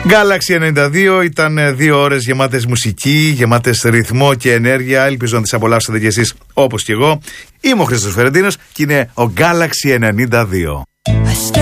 Galaxy 92 ήταν 2 ώρες γεμάτες μουσική, γεμάτες ρυθμό και ενέργεια. Ελπίζω να τις απολαύσατε κι εσείς όπως κι εγώ. Είμαι ο Χρήστος Φερεντίνος και είναι ο Galaxy 92.